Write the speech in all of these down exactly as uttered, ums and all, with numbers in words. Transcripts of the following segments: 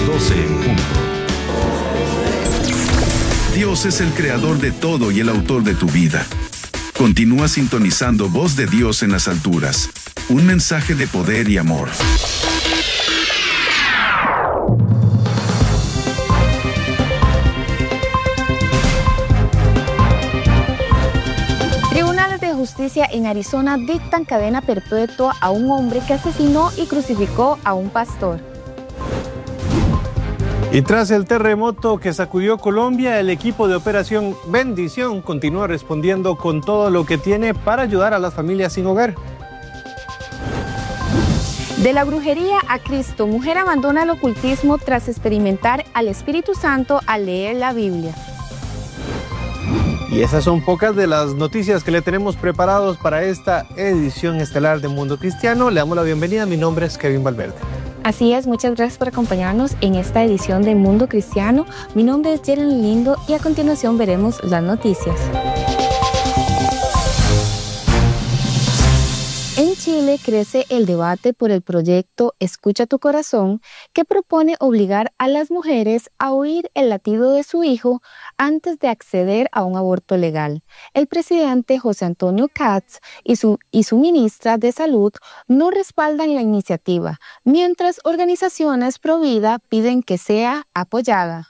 doce en punto. Dios es el creador de todo y el autor de tu vida. Continúa sintonizando Voz de Dios en las alturas. Un mensaje de poder y amor. Tribunales de justicia en Arizona dictan cadena perpetua a un hombre que asesinó y crucificó a un pastor. Y tras el terremoto que sacudió Colombia, el equipo de Operación Bendición continúa respondiendo con todo lo que tiene para ayudar a las familias sin hogar. De la brujería a Cristo, mujer abandona el ocultismo tras experimentar al Espíritu Santo al leer la Biblia. Y esas son pocas de las noticias que le tenemos preparados para esta edición estelar de Mundo Cristiano. Le damos la bienvenida, mi nombre es Kevin Valverde. Así es, muchas gracias por acompañarnos en esta edición de Mundo Cristiano. Mi nombre es Jeren Lindo y a continuación veremos las noticias. En Chile crece el debate por el proyecto Escucha tu Corazón, que propone obligar a las mujeres a oír el latido de su hijo antes de acceder a un aborto legal. El presidente José Antonio Kast y su, y su ministra de Salud no respaldan la iniciativa, mientras organizaciones pro vida piden que sea apoyada.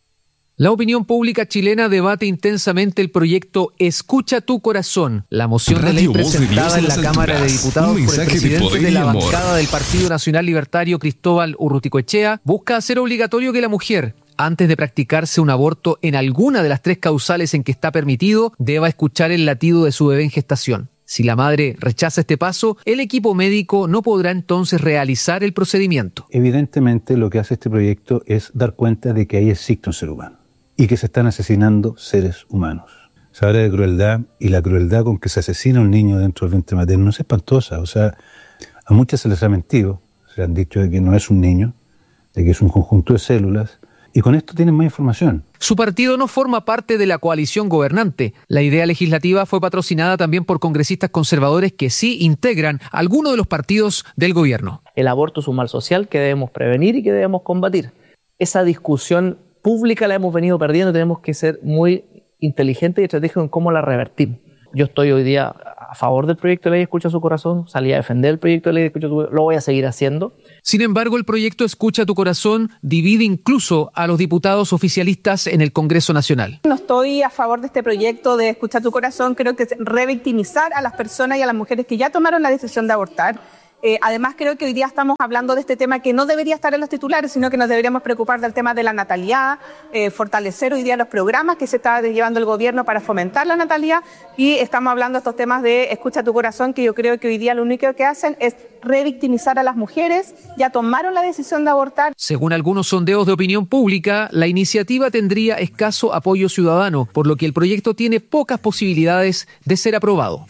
La opinión pública chilena debate intensamente el proyecto Escucha tu Corazón, la moción de ley presentada en la Cámara de Diputados por el presidente de la bancada del Partido Nacional Libertario, Cristóbal Urruticoechea, busca hacer obligatorio que la mujer, antes de practicarse un aborto en alguna de las tres causales en que está permitido, deba escuchar el latido de su bebé en gestación. Si la madre rechaza este paso, el equipo médico no podrá entonces realizar el procedimiento. Evidentemente, lo que hace este proyecto es dar cuenta de que ahí existe un ser humano y que se están asesinando seres humanos. Se habla de crueldad, y la crueldad con que se asesina a un niño dentro del vientre materno es espantosa. O sea, a muchas se les ha mentido, se han dicho de que no es un niño, de que es un conjunto de células, y con esto tienen más información. Su partido no forma parte de la coalición gobernante. La idea legislativa fue patrocinada también por congresistas conservadores que sí integran algunos de los partidos del gobierno. El aborto es un mal social que debemos prevenir y que debemos combatir. Esa discusión pública la hemos venido perdiendo, tenemos que ser muy inteligentes y estratégicos en cómo la revertimos. Yo estoy hoy día a favor del proyecto de ley Escucha su Corazón, salí a defender el proyecto de ley Escucha tu Corazón, lo voy a seguir haciendo. Sin embargo, el proyecto Escucha tu Corazón divide incluso a los diputados oficialistas en el Congreso Nacional. No estoy a favor de este proyecto de Escucha tu Corazón, creo que es revictimizar a las personas y a las mujeres que ya tomaron la decisión de abortar. Eh, además, creo que hoy día estamos hablando de este tema que no debería estar en los titulares, sino que nos deberíamos preocupar del tema de la natalidad, eh, fortalecer hoy día los programas que se está llevando el gobierno para fomentar la natalidad, y estamos hablando de estos temas de Escucha tu Corazón, que yo creo que hoy día lo único que hacen es revictimizar a las mujeres. Ya tomaron la decisión de abortar. Según algunos sondeos de opinión pública, la iniciativa tendría escaso apoyo ciudadano, por lo que el proyecto tiene pocas posibilidades de ser aprobado.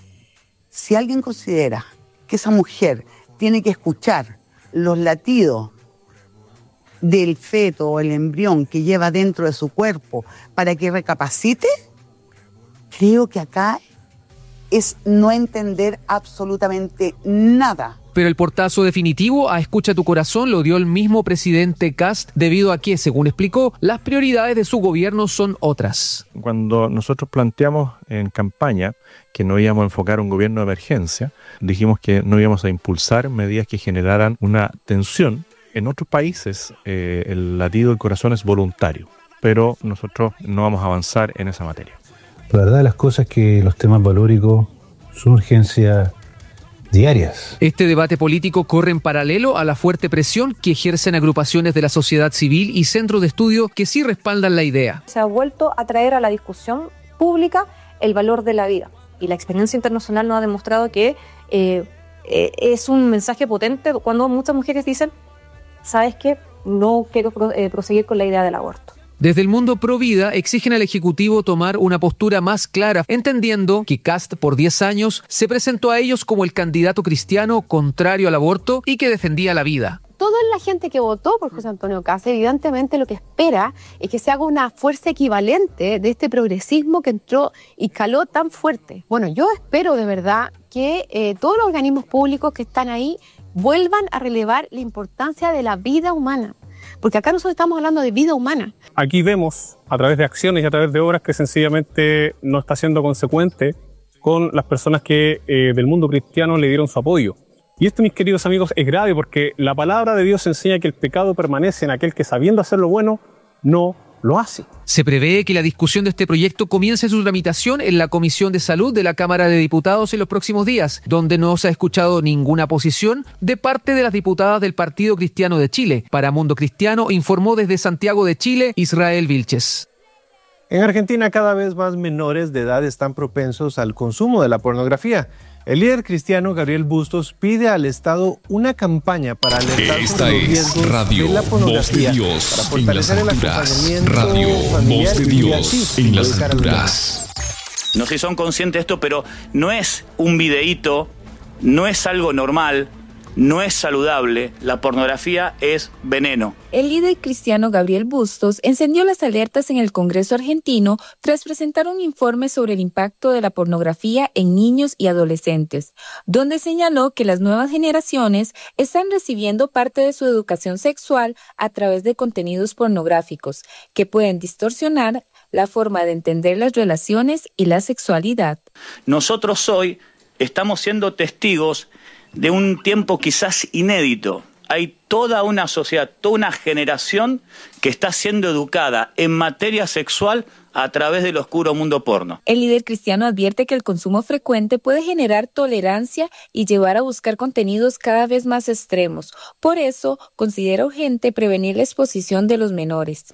Si alguien considera que esa mujer tiene que escuchar los latidos del feto o el embrión que lleva dentro de su cuerpo para que recapacite, creo que acá es no entender absolutamente nada. Pero el portazo definitivo a Escucha tu Corazón lo dio el mismo presidente Kast, debido a que, según explicó, las prioridades de su gobierno son otras. Cuando nosotros planteamos en campaña que no íbamos a enfocar un gobierno de emergencia, dijimos que no íbamos a impulsar medidas que generaran una tensión. En otros países eh, el latido del corazón es voluntario, pero nosotros no vamos a avanzar en esa materia. La verdad de las cosas es que los temas valóricos son urgencias diarias. Este debate político corre en paralelo a la fuerte presión que ejercen agrupaciones de la sociedad civil y centros de estudio que sí respaldan la idea. Se ha vuelto a traer a la discusión pública el valor de la vida, y la experiencia internacional nos ha demostrado que eh, eh, es un mensaje potente cuando muchas mujeres dicen: ¿sabes qué? No quiero pro, eh, proseguir con la idea del aborto. Desde el mundo pro vida exigen al Ejecutivo tomar una postura más clara, entendiendo que Kast por diez años se presentó a ellos como el candidato cristiano contrario al aborto y que defendía la vida. Toda la gente que votó por José Antonio Kast evidentemente lo que espera es que se haga una fuerza equivalente de este progresismo que entró y caló tan fuerte. Bueno, yo espero de verdad que eh, todos los organismos públicos que están ahí vuelvan a relevar la importancia de la vida humana. porque acá nosotros estamos hablando de vida humana. Aquí vemos, a través de acciones y a través de obras, que sencillamente no está siendo consecuente con las personas que eh, del mundo cristiano le dieron su apoyo. Y esto, mis queridos amigos, es grave porque la palabra de Dios enseña que el pecado permanece en aquel que, sabiendo hacer lo bueno, no lo hace. Se prevé que la discusión de este proyecto comience su tramitación en la Comisión de Salud de la Cámara de Diputados en los próximos días, donde no se ha escuchado ninguna posición de parte de las diputadas del Partido Cristiano de Chile. Para Mundo Cristiano, informó desde Santiago de Chile, Israel Vilches. En Argentina, cada vez más menores de edad están propensos al consumo de la pornografía. El líder cristiano Gabriel Bustos pide al Estado una campaña para alertar Esta sobre los es riesgos Radio de la pornografía, Voz de Dios para en las fortalecer el alturas. acompañamiento Radio familiar Voz de y Dios así en las educar a los alturas. No sé si son conscientes de esto, pero no es un videíto, no es algo normal, no es saludable. La pornografía es veneno. El líder cristiano Gabriel Bustos encendió las alertas en el Congreso argentino tras presentar un informe sobre el impacto de la pornografía en niños y adolescentes, donde señaló que las nuevas generaciones están recibiendo parte de su educación sexual a través de contenidos pornográficos que pueden distorsionar la forma de entender las relaciones y la sexualidad. Nosotros hoy estamos siendo testigos de un tiempo quizás inédito. Hay toda una sociedad, toda una generación que está siendo educada en materia sexual a través del oscuro mundo porno. El líder cristiano advierte que el consumo frecuente puede generar tolerancia y llevar a buscar contenidos cada vez más extremos. Por eso, considera urgente prevenir la exposición de los menores.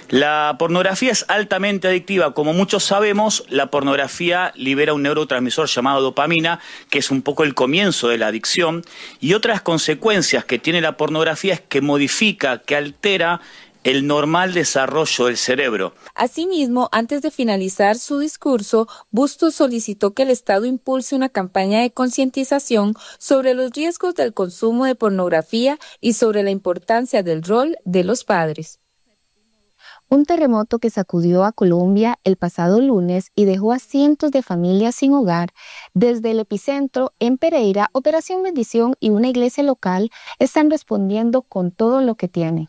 La pornografía es altamente adictiva. Como muchos sabemos, la pornografía libera un neurotransmisor llamado dopamina, que es un poco el comienzo de la adicción. Y otras consecuencias que tiene la pornografía es que modifica, que altera el normal desarrollo del cerebro. Asimismo, antes de finalizar su discurso, Bustos solicitó que el Estado impulse una campaña de concientización sobre los riesgos del consumo de pornografía y sobre la importancia del rol de los padres. Un terremoto que sacudió a Colombia el pasado lunes y dejó a cientos de familias sin hogar. Desde el epicentro, en Pereira, Operación Bendición y una iglesia local están respondiendo con todo lo que tienen.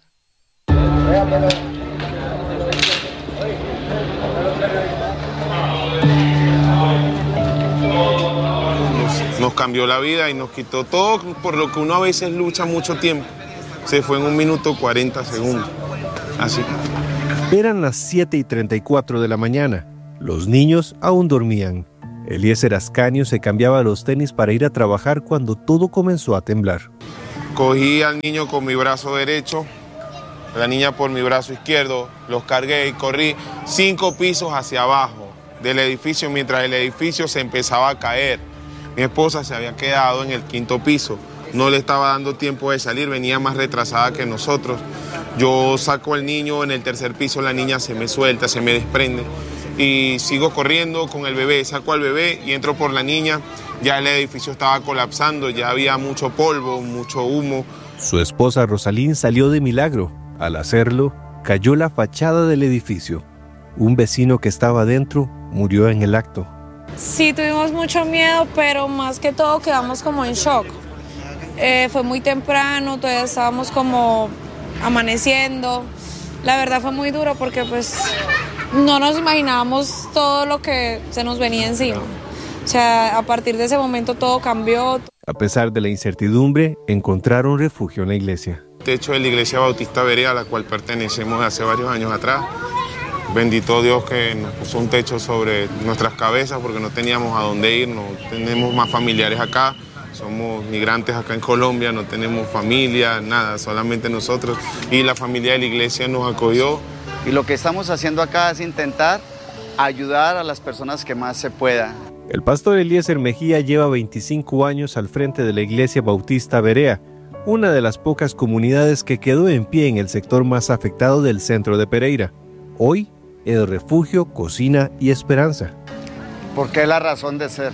Nos, nos cambió la vida y nos quitó todo por lo que uno a veces lucha mucho tiempo. Se fue en un minuto cuarenta segundos. Así. Eran las siete y treinta y cuatro de la mañana. Los niños aún dormían. Eliezer Ascanio se cambiaba los tenis para ir a trabajar cuando todo comenzó a temblar. Cogí al niño con mi brazo derecho, la niña por mi brazo izquierdo, los cargué y corrí cinco pisos hacia abajo del edificio mientras el edificio se empezaba a caer. Mi esposa se había quedado en el quinto piso, no le estaba dando tiempo de salir, venía más retrasada que nosotros. Yo saco al niño en el tercer piso, la niña se me suelta, se me desprende y sigo corriendo con el bebé, saco al bebé y entro por la niña. Ya el edificio estaba colapsando, ya había mucho polvo, mucho humo. Su esposa Rosalín salió de milagro. Al hacerlo, cayó la fachada del edificio. Un vecino que estaba dentro murió en el acto. Sí, tuvimos mucho miedo, pero más que todo quedamos como en shock. Eh, fue muy temprano, todavía estábamos como amaneciendo. La verdad fue muy duro porque pues no nos imaginábamos todo lo que se nos venía encima. O sea, a partir de ese momento todo cambió. A pesar de la incertidumbre, encontraron refugio en la iglesia. Techo de la Iglesia Bautista Berea, a la cual pertenecemos hace varios años atrás. Bendito Dios que nos puso un techo sobre nuestras cabezas porque no teníamos a dónde ir, no tenemos más familiares acá, somos migrantes acá en Colombia, no tenemos familia, nada, solamente nosotros. Y la familia de la iglesia nos acogió. Y lo que estamos haciendo acá es intentar ayudar a las personas que más se pueda. El pastor Eliezer Mejía lleva veinticinco años al frente de la Iglesia Bautista Berea, una de las pocas comunidades que quedó en pie en el sector más afectado del centro de Pereira. Hoy, es refugio, cocina y esperanza. Porque es la razón de ser.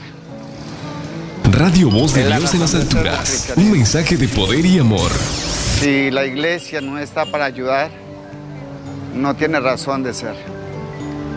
Radio Voz de Dios en las alturas. Un mensaje de poder y amor. Si la iglesia no está para ayudar, no tiene razón de ser.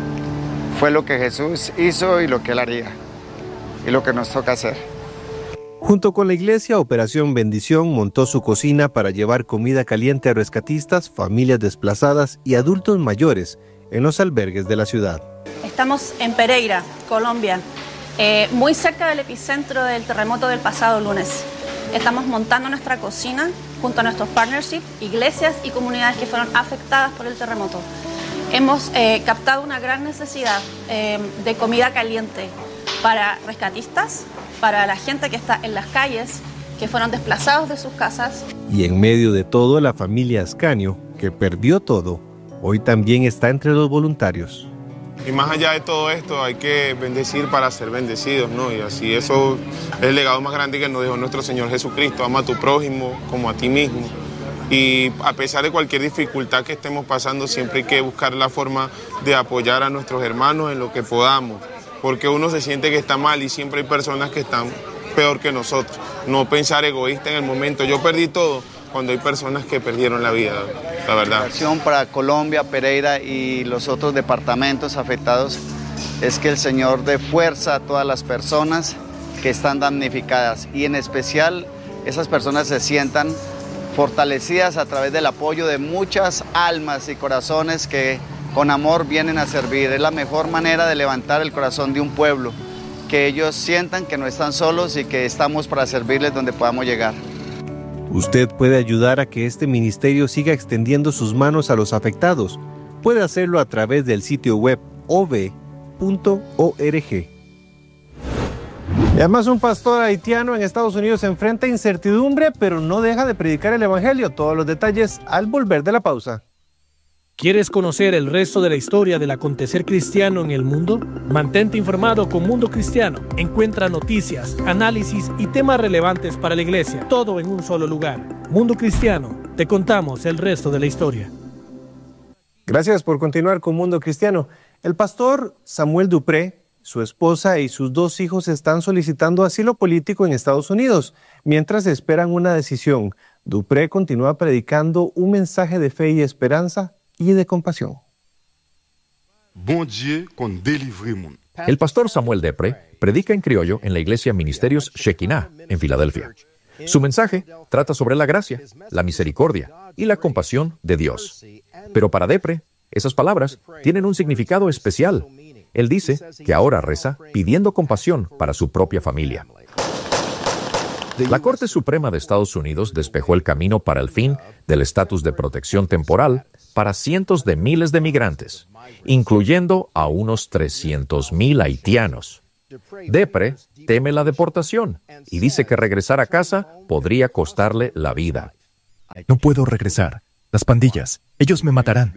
Fue lo que Jesús hizo y lo que Él haría. Y lo que nos toca hacer. Junto con la iglesia, Operación Bendición montó su cocina para llevar comida caliente a rescatistas, familias desplazadas y adultos mayores en los albergues de la ciudad. Estamos en Pereira, Colombia, eh, muy cerca del epicentro del terremoto del pasado lunes. Estamos montando nuestra cocina junto a nuestros partnerships, iglesias y comunidades que fueron afectadas por el terremoto. Hemos eh, captado una gran necesidad eh, de comida caliente para rescatistas, para la gente que está en las calles, que fueron desplazados de sus casas. Y en medio de todo, la familia Ascanio, que perdió todo, hoy también está entre los voluntarios. Y más allá de todo esto, hay que bendecir para ser bendecidos, ¿no? Y así eso es el legado más grande que nos dejó nuestro Señor Jesucristo. Ama a tu prójimo como a ti mismo. Y a pesar de cualquier dificultad que estemos pasando, siempre hay que buscar la forma de apoyar a nuestros hermanos en lo que podamos. Porque uno se siente que está mal y siempre hay personas que están peor que nosotros. No pensar egoísta en el momento. Yo perdí todo cuando hay personas que perdieron la vida, la verdad. La acción para Colombia, Pereira y los otros departamentos afectados es que el Señor dé fuerza a todas las personas que están damnificadas y en especial esas personas se sientan fortalecidas a través del apoyo de muchas almas y corazones que con amor vienen a servir. Es la mejor manera de levantar el corazón de un pueblo, que ellos sientan que no están solos y que estamos para servirles donde podamos llegar. Usted puede ayudar a que este ministerio siga extendiendo sus manos a los afectados. Puede hacerlo a través del sitio web o v punto org. Y además, un pastor haitiano en Estados Unidos enfrenta incertidumbre, pero no deja de predicar el evangelio. Todos los detalles al volver de la pausa. ¿Quieres conocer el resto de la historia del acontecer cristiano en el mundo? Mantente informado con Mundo Cristiano. Encuentra noticias, análisis y temas relevantes para la iglesia, todo en un solo lugar. Mundo Cristiano, te contamos el resto de la historia. Gracias por continuar con Mundo Cristiano. El pastor Samuel Dupré, su esposa y sus dos hijos están solicitando asilo político en Estados Unidos, mientras esperan una decisión. Dupré continúa predicando un mensaje de fe y esperanza y de compasión. El pastor Samuel Dupré predica en criollo en la iglesia Ministerios Shekinah en Filadelfia. Su mensaje trata sobre la gracia, la misericordia y la compasión de Dios. Pero para Dupré, esas palabras tienen un significado especial. Él dice que ahora reza pidiendo compasión para su propia familia. La Corte Suprema de Estados Unidos despejó el camino para el fin del estatus de protección temporal para cientos de miles de migrantes, incluyendo a unos trescientos mil haitianos. Dupré teme la deportación y dice que regresar a casa podría costarle la vida. No puedo regresar. Las pandillas, ellos me matarán.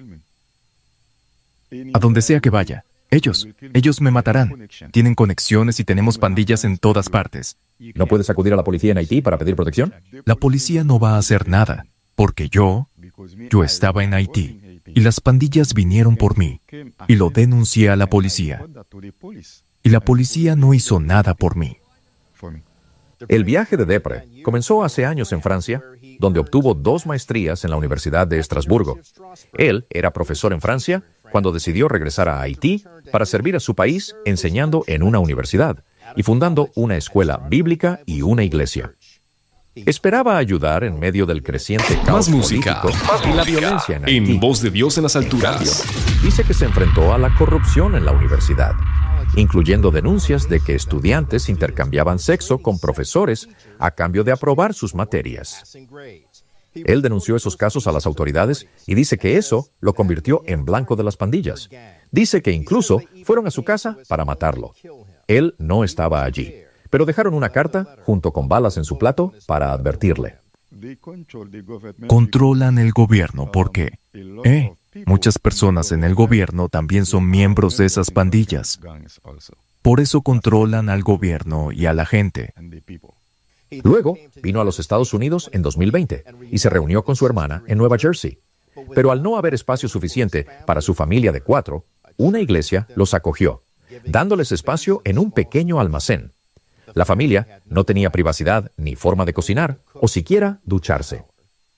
A donde sea que vaya, ellos, ellos me matarán. Tienen conexiones y tenemos pandillas en todas partes. ¿No puedes acudir a la policía en Haití para pedir protección? La policía no va a hacer nada, porque yo, yo estaba en Haití y las pandillas vinieron por mí y lo denuncié a la policía. Y la policía no hizo nada por mí. El viaje de Dupré comenzó hace años en Francia, donde obtuvo dos maestrías en la Universidad de Estrasburgo. Él era profesor en Francia cuando decidió regresar a Haití para servir a su país enseñando en una universidad y fundando una escuela bíblica y una iglesia. Esperaba ayudar en medio del creciente caos Más música, político más y la música, violencia en Haití. En Voz de Dios en las alturas. Dice que se enfrentó a la corrupción en la universidad, incluyendo denuncias de que estudiantes intercambiaban sexo con profesores a cambio de aprobar sus materias. Él denunció esos casos a las autoridades y dice que eso lo convirtió en blanco de las pandillas. Dice que incluso fueron a su casa para matarlo. Él no estaba allí, pero dejaron una carta junto con balas en su plato para advertirle. Controlan el gobierno porque, eh, muchas personas en el gobierno también son miembros de esas pandillas. Por eso controlan al gobierno y a la gente. Luego vino a los Estados Unidos en dos mil veinte y se reunió con su hermana en Nueva Jersey. Pero al no haber espacio suficiente para su familia de cuatro, una iglesia los acogió, dándoles espacio en un pequeño almacén. La familia no tenía privacidad ni forma de cocinar o siquiera ducharse.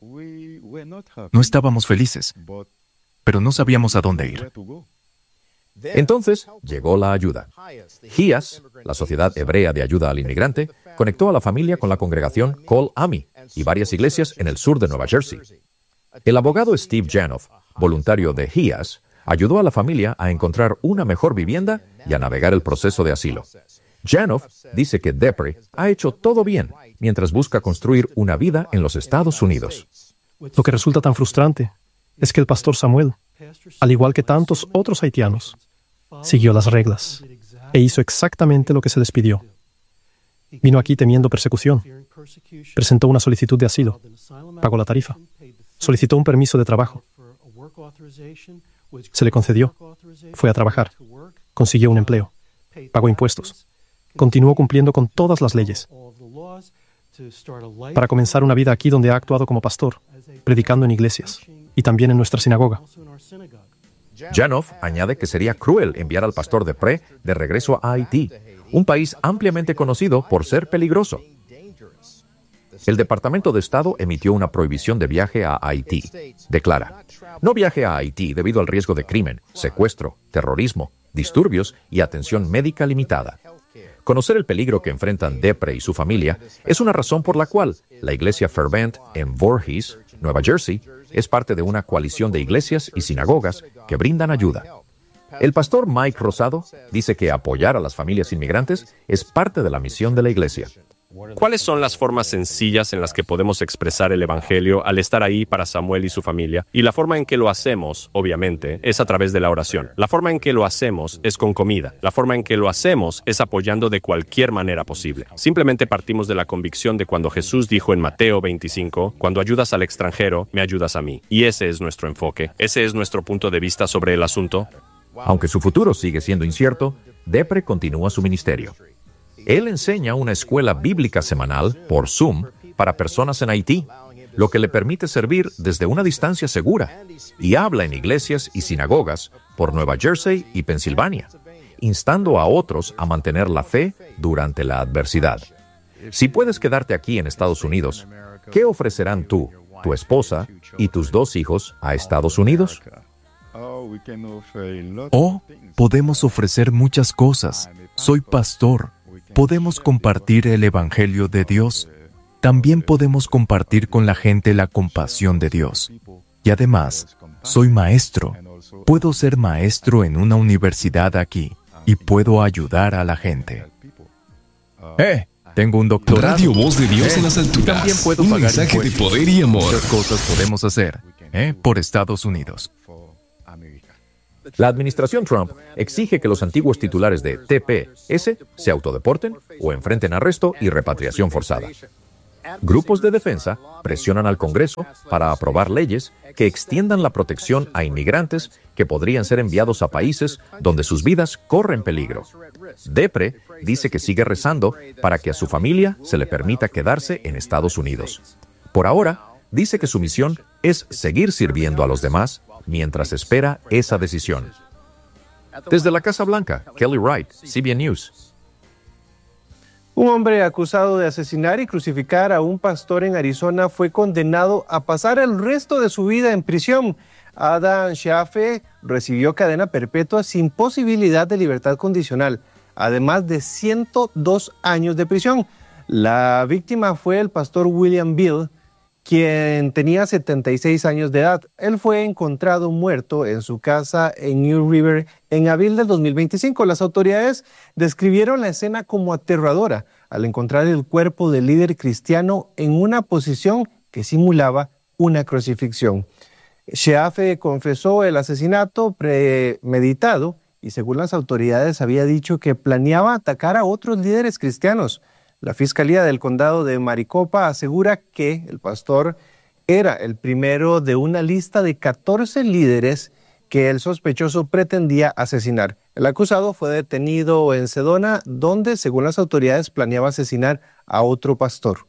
No estábamos felices, pero no sabíamos a dónde ir. Entonces llegó la ayuda. Hías, la Sociedad Hebrea de Ayuda al Inmigrante, conectó a la familia con la congregación Kol Ami y varias iglesias en el sur de Nueva Jersey. El abogado Steve Janoff, voluntario de Hías, ayudó a la familia a encontrar una mejor vivienda y a navegar el proceso de asilo. Janoff dice que Depre ha hecho todo bien mientras busca construir una vida en los Estados Unidos. Lo que resulta tan frustrante es que el pastor Samuel, al igual que tantos otros haitianos, siguió las reglas e hizo exactamente lo que se les pidió. Vino aquí temiendo persecución, presentó una solicitud de asilo, pagó la tarifa, solicitó un permiso de trabajo, se le concedió, fue a trabajar, consiguió un empleo, pagó impuestos, continuó cumpliendo con todas las leyes para comenzar una vida aquí donde ha actuado como pastor, predicando en iglesias y también en nuestra sinagoga. Janoff añade que sería cruel enviar al pastor Depre de regreso a Haití, un país ampliamente conocido por ser peligroso. El Departamento de Estado emitió una prohibición de viaje a Haití. Declara: no viaje a Haití debido al riesgo de crimen, secuestro, terrorismo, disturbios y atención médica limitada. Conocer el peligro que enfrentan Depre y su familia es una razón por la cual la iglesia Fervent en Voorhees, Nueva Jersey, es parte de una coalición de iglesias y sinagogas que brindan ayuda. El pastor Mike Rosado dice que apoyar a las familias inmigrantes es parte de la misión de la iglesia. ¿Cuáles son las formas sencillas en las que podemos expresar el Evangelio al estar ahí para Samuel y su familia? Y la forma en que lo hacemos, obviamente, es a través de la oración. La forma en que lo hacemos es con comida. La forma en que lo hacemos es apoyando de cualquier manera posible. Simplemente partimos de la convicción de cuando Jesús dijo en Mateo veinticinco, cuando ayudas al extranjero, me ayudas a mí. Y ese es nuestro enfoque. Ese es nuestro punto de vista sobre el asunto. Aunque su futuro sigue siendo incierto, Depre continúa su ministerio. Él enseña una escuela bíblica semanal por Zoom para personas en Haití, lo que le permite servir desde una distancia segura, y habla en iglesias y sinagogas por Nueva Jersey y Pensilvania, instando a otros a mantener la fe durante la adversidad. Si puedes quedarte aquí en Estados Unidos, ¿qué ofrecerán tú, tu esposa y tus dos hijos a Estados Unidos? Oh, podemos ofrecer muchas cosas. Soy pastor. Podemos compartir el Evangelio de Dios. También podemos compartir con la gente la compasión de Dios. Y además, soy maestro. Puedo ser maestro en una universidad aquí y puedo ayudar a la gente. ¡Eh! Tengo un doctorado. Radio Voz de Dios eh, en las alturas. También puedo Un pagar mensaje de impuestos. poder y amor. Muchas cosas podemos hacer, ¿eh? Por Estados Unidos. La administración Trump exige que los antiguos titulares de T P S se autodeporten o enfrenten arresto y repatriación forzada. Grupos de defensa presionan al Congreso para aprobar leyes que extiendan la protección a inmigrantes que podrían ser enviados a países donde sus vidas corren peligro. Depre dice que sigue rezando para que a su familia se le permita quedarse en Estados Unidos. Por ahora, dice que su misión es seguir sirviendo a los demás mientras espera esa decisión. Desde la Casa Blanca, Kelly Wright, C B N News. Un hombre acusado de asesinar y crucificar a un pastor en Arizona fue condenado a pasar el resto de su vida en prisión. Adam Shafe recibió cadena perpetua sin posibilidad de libertad condicional, además de ciento dos años de prisión. La víctima fue el pastor William Bill, quien tenía setenta y seis años de edad. Él fue encontrado muerto en su casa en New River en abril del dos mil veinticinco. Las autoridades describieron la escena como aterradora al encontrar el cuerpo del líder cristiano en una posición que simulaba una crucifixión. Sheafe confesó el asesinato premeditado y, según las autoridades, había dicho que planeaba atacar a otros líderes cristianos. La Fiscalía del Condado de Maricopa asegura que el pastor era el primero de una lista de catorce líderes que el sospechoso pretendía asesinar. El acusado fue detenido en Sedona, donde, según las autoridades, planeaba asesinar a otro pastor.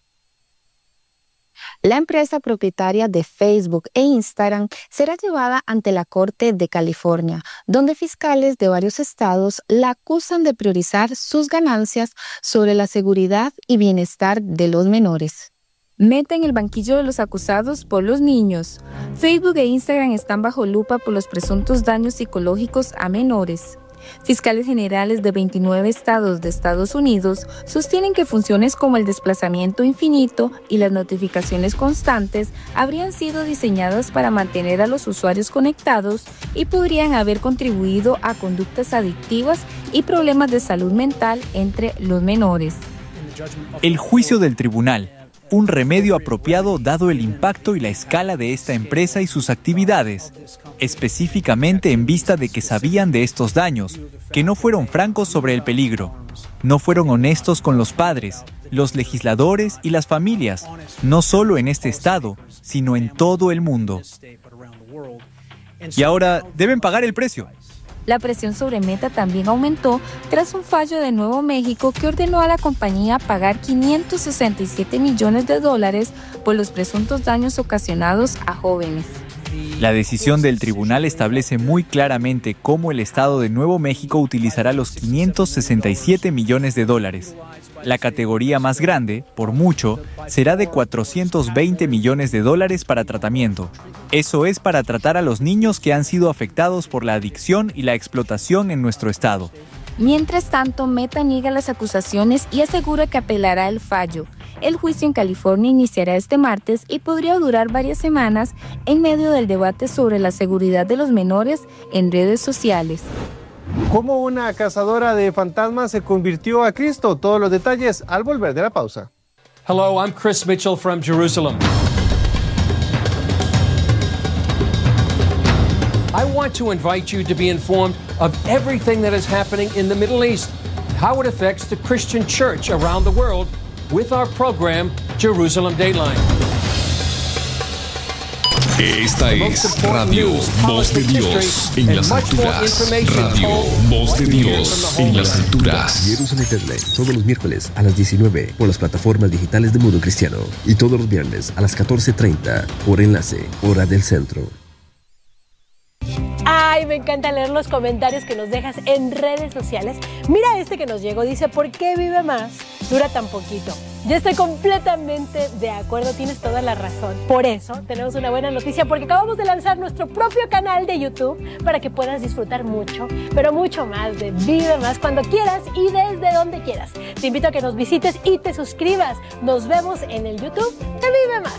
La empresa propietaria de Facebook e Instagram será llevada ante la Corte de California, donde fiscales de varios estados la acusan de priorizar sus ganancias sobre la seguridad y bienestar de los menores. Meta en el banquillo de los acusados por los niños. Facebook e Instagram están bajo lupa por los presuntos daños psicológicos a menores. Fiscales generales de veintinueve estados de Estados Unidos sostienen que funciones como el desplazamiento infinito y las notificaciones constantes habrían sido diseñadas para mantener a los usuarios conectados y podrían haber contribuido a conductas adictivas y problemas de salud mental entre los menores. El juicio del tribunal, un remedio apropiado dado el impacto y la escala de esta empresa y sus actividades, específicamente en vista de que sabían de estos daños, que no fueron francos sobre el peligro, no fueron honestos con los padres, los legisladores y las familias, no solo en este estado, sino en todo el mundo. Y ahora deben pagar el precio. La presión sobre Meta también aumentó tras un fallo de Nuevo México que ordenó a la compañía pagar quinientos sesenta y siete millones de dólares por los presuntos daños ocasionados a jóvenes. La decisión del tribunal establece muy claramente cómo el Estado de Nuevo México utilizará los quinientos sesenta y siete millones de dólares. La categoría más grande, por mucho, será de cuatrocientos veinte millones de dólares para tratamiento. Eso es para tratar a los niños que han sido afectados por la adicción y la explotación en nuestro estado. Mientras tanto, Meta niega las acusaciones y asegura que apelará el fallo. El juicio en California iniciará este martes y podría durar varias semanas en medio del debate sobre la seguridad de los menores en redes sociales. ¿Cómo una cazadora de fantasmas se convirtió a Cristo? Todos los detalles al volver de la pausa. Hello, I'm Chris Mitchell from Jerusalem. I want to invite you to be informed of everything that is happening in the Middle East, how it affects the Christian church around the world with our program, Jerusalem Dateline. Esta es Radio Voz de Dios en las alturas. Radio Voz de Dios en las alturas. Jerusalem Dateline, todos los miércoles a las diecinueve por las plataformas digitales de Mundo Cristiano y todos los viernes a las catorce treinta por Enlace, hora del centro. Ay, me encanta leer los comentarios que nos dejas en redes sociales. Mira este que nos llegó, dice, ¿por qué Vive Más dura tan poquito? Yo estoy completamente de acuerdo, tienes toda la razón. Por eso tenemos una buena noticia, porque acabamos de lanzar nuestro propio canal de YouTube para que puedas disfrutar mucho, pero mucho más de Vive Más cuando quieras y desde donde quieras. Te invito a que nos visites y te suscribas. Nos vemos en el YouTube de Vive Más.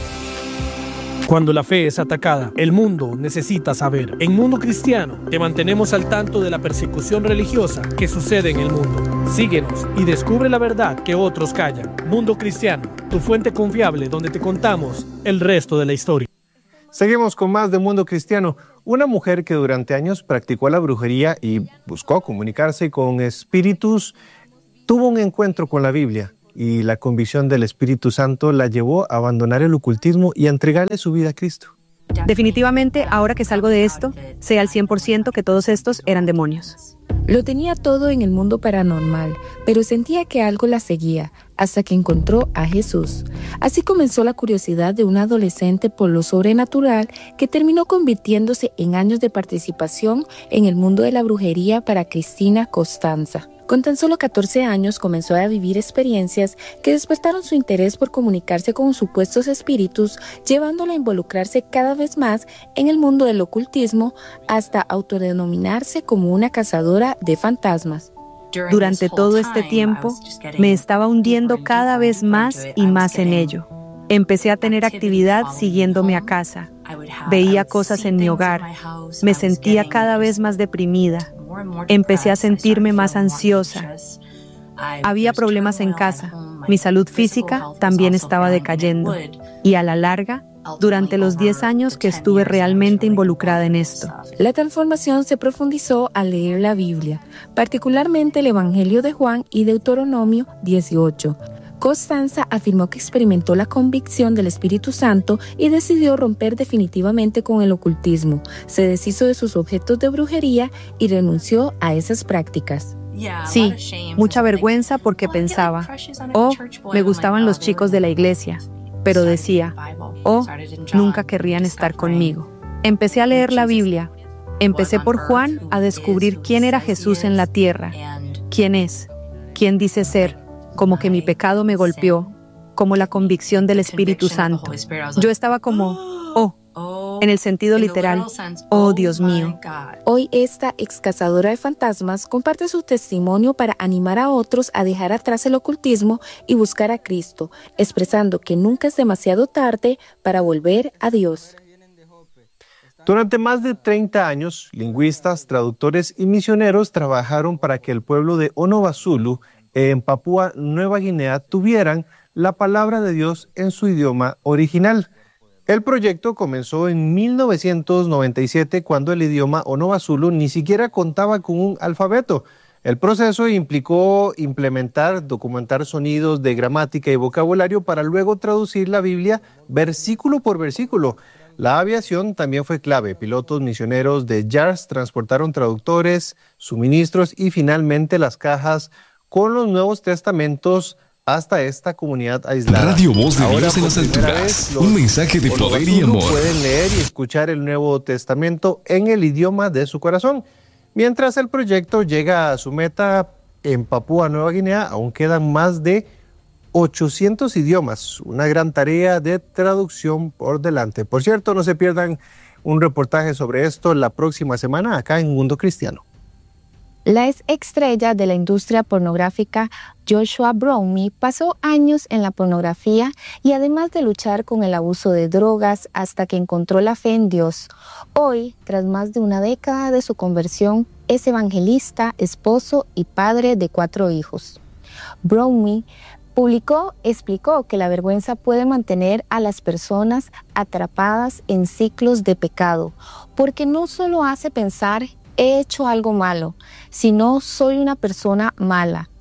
Cuando la fe es atacada, el mundo necesita saber. En Mundo Cristiano te mantenemos al tanto de la persecución religiosa que sucede en el mundo. Síguenos y descubre la verdad que otros callan. Mundo Cristiano, tu fuente confiable donde te contamos el resto de la historia. Seguimos con más de Mundo Cristiano. Una mujer que durante años practicó la brujería y buscó comunicarse con espíritus, tuvo un encuentro con la Biblia. Y la convicción del Espíritu Santo la llevó a abandonar el ocultismo y a entregarle su vida a Cristo. Definitivamente, ahora que salgo de esto, sé al cien por ciento que todos estos eran demonios. Lo tenía todo en el mundo paranormal, pero sentía que algo la seguía, hasta que encontró a Jesús. Así comenzó la curiosidad de una adolescente por lo sobrenatural, que terminó convirtiéndose en años de participación en el mundo de la brujería para Cristina Costanza. Con tan solo catorce años comenzó a vivir experiencias que despertaron su interés por comunicarse con supuestos espíritus, llevándola a involucrarse cada vez más en el mundo del ocultismo hasta autodenominarse como una cazadora de fantasmas. Durante todo este tiempo, me estaba hundiendo cada vez más y más en ello. Empecé a tener actividad siguiéndome a casa. Veía cosas en mi hogar. Me sentía cada vez más deprimida. Empecé a sentirme más ansiosa. Había problemas en casa. Mi salud física también estaba decayendo. Y a la larga, durante los diez años que estuve realmente involucrada en esto. La transformación se profundizó al leer la Biblia, particularmente el Evangelio de Juan y Deuteronomio dieciocho. Costanza afirmó que experimentó la convicción del Espíritu Santo y decidió romper definitivamente con el ocultismo. Se deshizo de sus objetos de brujería y renunció a esas prácticas. Sí, mucha vergüenza porque pensaba, oh, me gustaban los chicos de la iglesia, pero decía, oh, nunca querrían estar conmigo. Empecé a leer la Biblia. Empecé por Juan a descubrir quién era Jesús en la tierra, quién es, quién dice ser, como que mi pecado me golpeó. como la convicción del Espíritu Santo. Yo estaba como, oh, en el sentido literal, oh Dios mío. Hoy esta ex cazadora de fantasmas comparte su testimonio para animar a otros a dejar atrás el ocultismo y buscar a Cristo, expresando que nunca es demasiado tarde para volver a Dios. Durante más de treinta años, lingüistas, traductores y misioneros trabajaron para que el pueblo de Onovasulu, en Papúa Nueva Guinea, tuvieran la palabra de Dios en su idioma original. El proyecto comenzó en mil novecientos noventa y siete, cuando el idioma Onovasulu ni siquiera contaba con un alfabeto. El proceso implicó implementar, documentar sonidos de gramática y vocabulario para luego traducir la Biblia versículo por versículo. La aviación también fue clave. Pilotos misioneros de J A R S transportaron traductores, suministros y finalmente las cajas con los Nuevos Testamentos hasta esta comunidad aislada. Radio Voz de Ahora, Dios en por las primera alturas. vez, Un mensaje de poder y Onovasulu amor. pueden leer y escuchar el Nuevo Testamento en el idioma de su corazón. Mientras el proyecto llega a su meta en Papúa Nueva Guinea, aún quedan más de ochocientos idiomas, una gran tarea de traducción por delante. Por cierto, no se pierdan un reportaje sobre esto la próxima semana acá en Mundo Cristiano. La ex estrella de la industria pornográfica Joshua Brownlee pasó años en la pornografía y además de luchar con el abuso de drogas hasta que encontró la fe en Dios. Hoy, tras más de una década de su conversión, es evangelista, esposo y padre de cuatro hijos. Brownlee publicó, explicó que la vergüenza puede mantener a las personas atrapadas en ciclos de pecado, porque no solo hace pensar he hecho algo malo, sino soy una persona mala.